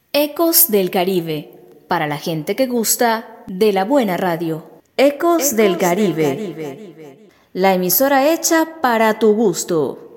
Ecos del Caribe, para la gente que gusta de la buena radio. Ecos del Caribe, la emisora hecha para tu gusto.